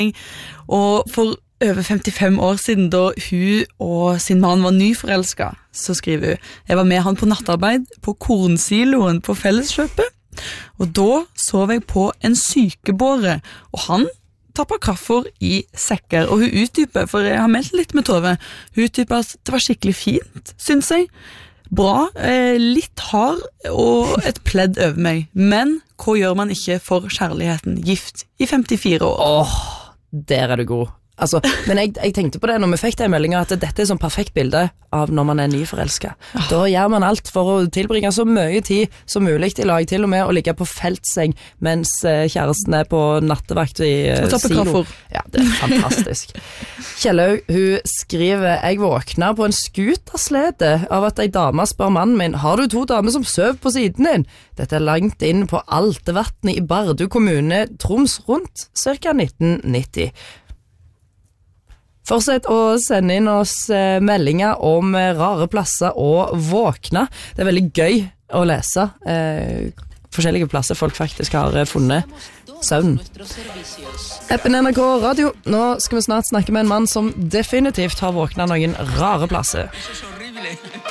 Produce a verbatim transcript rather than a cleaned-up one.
Og for over femtifem år siden, da hun og sin mann var nyforelsket, så skriver hun: «Jeg var med han på nattarbeid på kornsiloen på Felleskjøpet, og da sov jeg på en sykebåre, og han tappet kaffer i sekker.» Og hun utdyper, for jeg har meldt litt med Tove, hun utdyper at det var skikkelig fint, synes jeg. Bra, eh, litt hard og et pledd over meg, men hva gjør man ikke for kjærligheten? Gift i femtifire år. Åh, der er du god. Altså, men jeg, jeg tenkte på det når vi fikk det i meldingen, at dette er sånn perfekt bilde av når man er nyforelsket. Ja. Da gjør man alt for å tilbringe så mye tid som mulig i lag, til og med å ligge på feltseng mens kjæresten er på nattevakt i uh, silo. Ja, det er fantastisk. Kjellaug, hun skriver: «Jeg våkna på en skuterslede av at ei dame spør mannen min: har du to damer som søv på siden din? Dette er langt inn på Altevatnet i Bardu kommune, Troms, rundt cirka nitten nitti. Fortsett å sende inn oss eh, meldinger om eh, rare plasser og våkne. Det er veldig gøy å lese eh, forskjellige plasser folk faktisk har eh, funnet søvn. Appen N R K Radio. Nå skal vi snart snakke med en mann som definitivt har våknet noen rare plasser.